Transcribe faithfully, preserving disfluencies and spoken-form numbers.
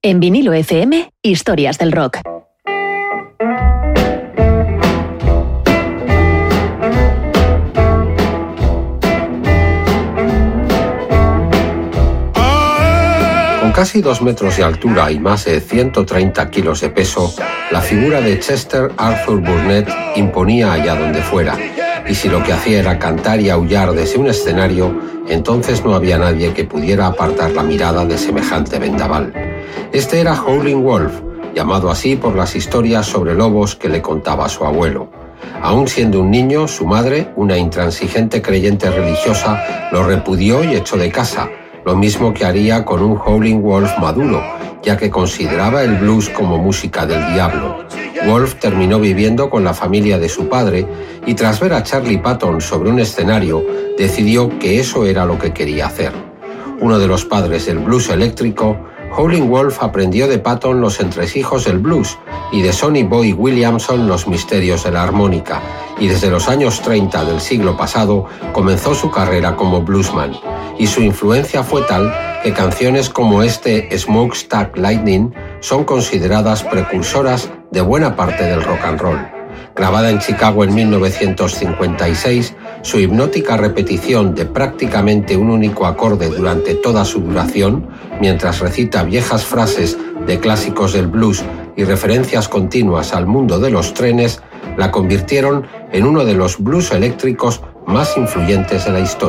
En Vinilo F M, historias del rock. Con casi dos metros de altura y más de ciento treinta kilos de peso, la figura de Chester Arthur Burnett imponía allá donde fuera. Y si lo que hacía era cantar y aullar desde un escenario, entonces no había nadie que pudiera apartar la mirada de semejante vendaval. Este era Howlin' Wolf, llamado así por las historias sobre lobos que le contaba su abuelo. Aún siendo un niño, su madre, una intransigente creyente religiosa, lo repudió y echó de casa, lo mismo que haría con un Howlin' Wolf maduro, ya que consideraba el blues como música del diablo. Wolf terminó viviendo con la familia de su padre y tras ver a Charlie Patton sobre un escenario, decidió que eso era lo que quería hacer. Uno de los padres del blues eléctrico, Howlin' Wolf aprendió de Patton los entresijos del blues y de Sonny Boy Williamson los misterios de la armónica, y desde los años treinta del siglo pasado comenzó su carrera como bluesman, y su influencia fue tal que canciones como este Smokestack Lightning son consideradas precursoras de buena parte del rock and roll. Grabada en Chicago en mil novecientos cincuenta y seis, su hipnótica repetición de prácticamente un único acorde durante toda su duración, mientras recita viejas frases de clásicos del blues y referencias continuas al mundo de los trenes, la convirtieron en uno de los blues eléctricos más influyentes de la historia.